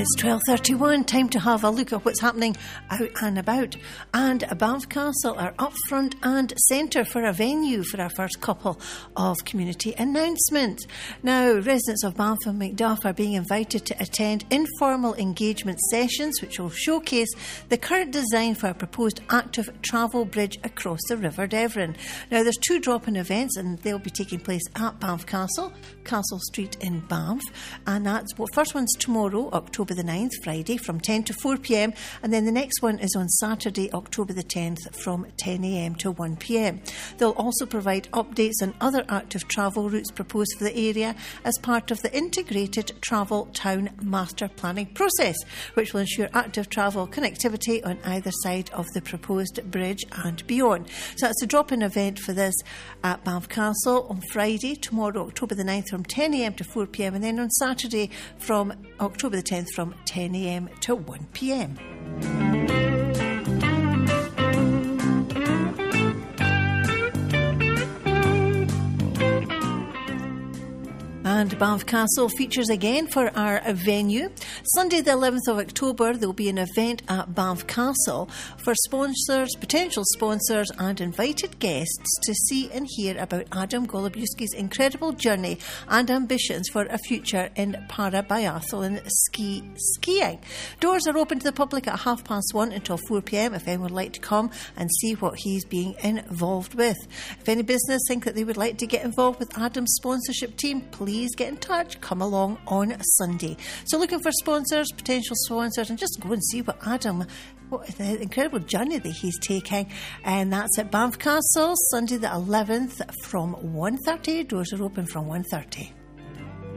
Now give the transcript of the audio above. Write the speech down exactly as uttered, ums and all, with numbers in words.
It's twelve thirty-one, time to have a look at what's happening out and about. And Banff Castle are up front and centre for a venue for our first couple of community announcements. Now, residents of Banff and Macduff are being invited to attend informal engagement sessions which will showcase the current design for a proposed active travel bridge across the River Devon. Now, there's two drop-in events and they'll be taking place at Banff Castle, Castle Street in Banff. And that's, well, first one's tomorrow, October the ninth, Friday, from ten to four p.m, and then the next one is on Saturday, October the tenth, from ten a.m. to one p.m. They'll also provide updates on other active travel routes proposed for the area as part of the integrated travel town master planning process, which will ensure active travel connectivity on either side of the proposed bridge and beyond. So that's a drop-in event for this at Banff Castle on Friday, tomorrow, October the ninth, from ten a.m. to four p.m, and then on Saturday from October the tenth from ten a.m. to one p.m. And Banff Castle features again for our venue. Sunday the eleventh of October, there will be an event at Banff Castle for sponsors, potential sponsors and invited guests to see and hear about Adam Golubiewski's incredible journey and ambitions for a future in para-biathlon ski skiing. Doors are open to the public at half past one until four p.m. if anyone would like to come and see what he's being involved with. If any business think that they would like to get involved with Adam's sponsorship team, please get in touch. Come along on Sunday. So looking for sponsors, potential sponsors, and just go and see what Adam, what the incredible journey that he's taking. And that's at Banff Castle, Sunday the eleventh from one thirty. Doors are open from one thirty.